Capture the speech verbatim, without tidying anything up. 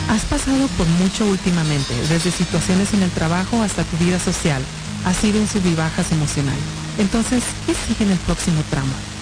Has pasado por mucho últimamente, desde situaciones en el trabajo hasta tu vida social. Ha sido un sub y bajas emocional. Entonces, ¿qué sigue en el próximo tramo?